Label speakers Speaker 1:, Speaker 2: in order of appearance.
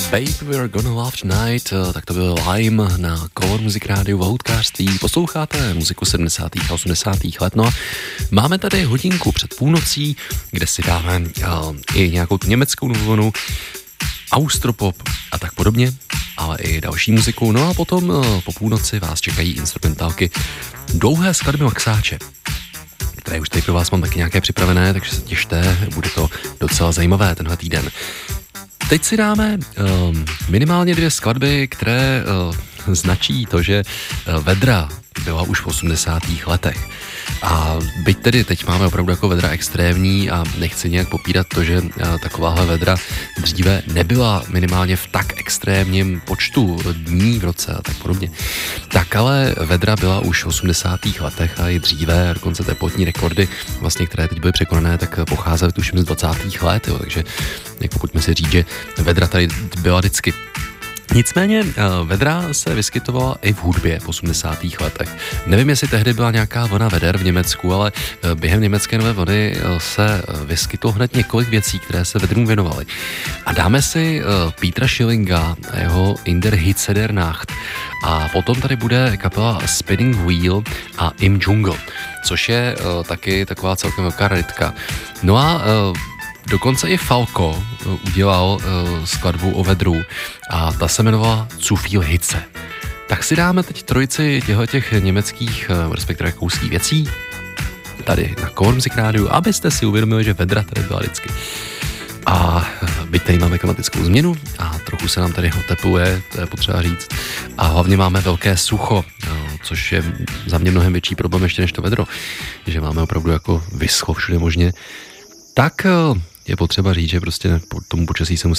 Speaker 1: Baby, we're gonna love tonight, tak to byl Lime na Color Music Radio v Outcaství. Posloucháte muziku 70. a 80. let, no a máme tady hodinku před půlnocí, kde si dáme i nějakou tu německou novinu, austropop a tak podobně, ale i další muziku. No a potom po půlnoci vás čekají instrumentálky dlouhé skladby Maxáče, které už tady pro vás mám taky nějaké připravené, takže se těšte, bude to docela zajímavé tenhle týden. Teď si dáme minimálně 2 skladby, které značí to, že vedra byla už v 80. letech. A byť tedy teď máme opravdu jako vedra extrémní a nechci nějak popírat to, že takováhle vedra dříve nebyla minimálně v tak extrémním počtu dní v roce a tak podobně. Tak ale vedra byla už v 80. letech a i dříve, dokonce teplotní rekordy, vlastně, které teď byly překonané, tak pocházely tuším z 20. let, jo, takže jako pojďme si říct, že vedra tady byla vždycky. Nicméně vedra se vyskytovala i v hudbě v 80. letech. Nevím, jestli tehdy byla nějaká vlna veder v Německu, ale během německé nové vlny se vyskytlo hned několik věcí, které se vedrům věnovaly. A dáme si Petra Schillinga a jeho In der Hitze der Nacht. A potom tady bude kapela Spinning Wheel a Im Jungle, což je taky taková celkem velká raritka. No a dokonce i Falco udělal skladbu o vedru a ta se jmenovala Zu viel Hitze. Tak si dáme teď trojici těch německých, respektive rakouských věcí tady na Color Music Radio, abyste si uvědomili, že vedra tady byla vždycky. A byť tady máme klimatickou změnu a trochu se nám tady otepluje, to je potřeba říct. A hlavně máme velké sucho, což je za mě mnohem větší problém ještě než to vedro, že máme opravdu jako vyschlo všude možně. Tak je potřeba říct, že prostě tomu počasí se musí